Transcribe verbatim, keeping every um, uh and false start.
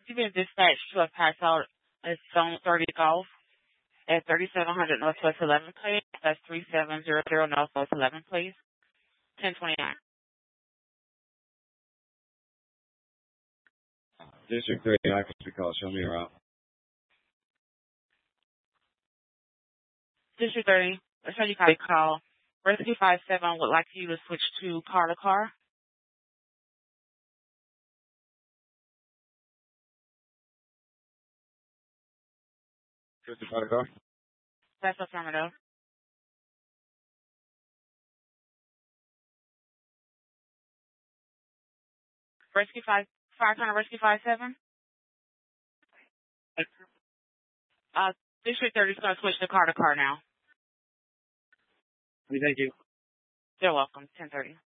You've been dispatched to a pass out at Zone thirty Golf at thirty-seven hundred Northwest eleventh Place. That's three seven zero zero Northwest eleventh Place, ten twenty-nine. District three, I can call. Show me around. District thirty, let's show you how to call. Rescue five seven would like you to switch to car to car. Switch to car to car? That's affirmative. Rescue five, Fire County Rescue five seven. Uh, District thirty is going to switch to car to car now. Thank you. You're welcome. ten thirty.